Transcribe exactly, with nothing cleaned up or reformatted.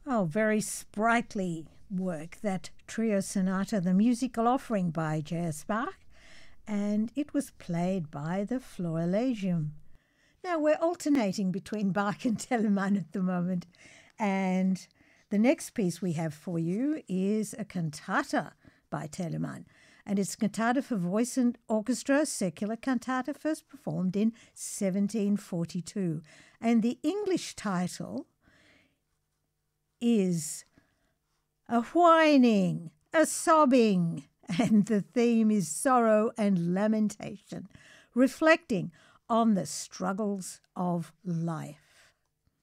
Oh, very sprightly work, that trio sonata, The Musical Offering by J S Bach, and it was played by the Florilegium. Now, we're alternating between Bach and Telemann at the moment, and the next piece we have for you is a cantata by Telemann, and it's a cantata for voice and orchestra, secular cantata, first performed in seventeen forty-two. And the English title is a whining, a sobbing, and the theme is sorrow and lamentation, reflecting on the struggles of life.